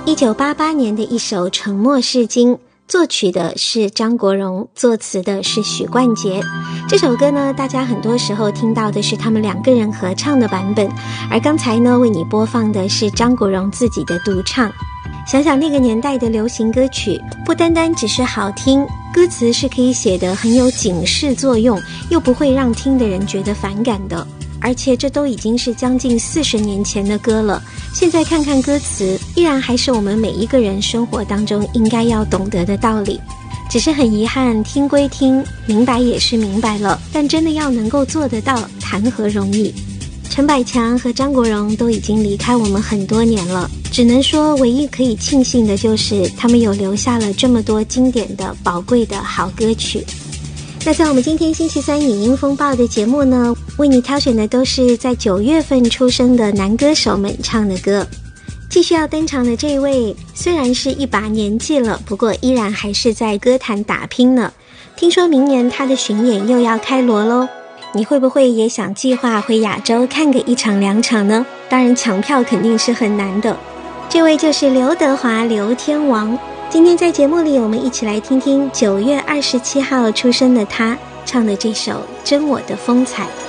1988年的一首《沉默是金》，作曲的是张国荣，作词的是许冠杰。这首歌呢，大家很多时候听到的是他们2个人合唱的版本，而刚才呢，为你播放的是张国荣自己的独唱。想想那个年代的流行歌曲，不单单只是好听，歌词是可以写得很有警示作用，又不会让听的人觉得反感的。而且这都已经是将近40年前的歌了，现在看看歌词，依然还是我们每一个人生活当中应该要懂得的道理。只是很遗憾，听归听，明白也是明白了，但真的要能够做得到，谈何容易。陈百强和张国荣都已经离开我们很多年了，只能说唯一可以庆幸的就是他们有留下了这么多经典的宝贵的好歌曲。那在我们今天星期三影音风暴的节目呢，为你挑选的都是在9月份出生的男歌手们唱的歌。继续要登场的这一位，虽然是一把年纪了，不过依然还是在歌坛打拼呢。听说明年他的巡演又要开锣咯，你会不会也想计划回亚洲看个1场2场呢？当然抢票肯定是很难的。这位就是刘德华，刘天王。今天在节目里，我们一起来听听9月27号出生的他唱的这首《真我的风采》。